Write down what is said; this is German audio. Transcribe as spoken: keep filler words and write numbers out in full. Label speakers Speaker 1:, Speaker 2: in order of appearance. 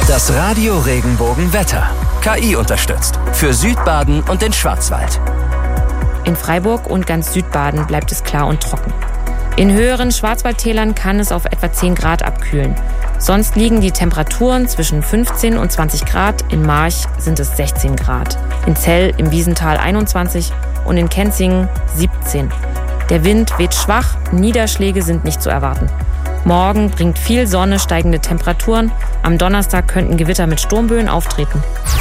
Speaker 1: Das Radio Regenbogen Wetter. K I unterstützt. Für Südbaden und den Schwarzwald.
Speaker 2: In Freiburg und ganz Südbaden bleibt es klar und trocken. In höheren Schwarzwaldtälern kann es auf etwa zehn Grad abkühlen. Sonst liegen die Temperaturen zwischen fünfzehn und zwanzig Grad. In March sind es sechzehn Grad. In Zell im Wiesental einundzwanzig und in Kenzingen siebzehn. Der Wind weht schwach, Niederschläge sind nicht zu erwarten. Morgen bringt viel Sonne, steigende Temperaturen. Am Donnerstag könnten Gewitter mit Sturmböen auftreten.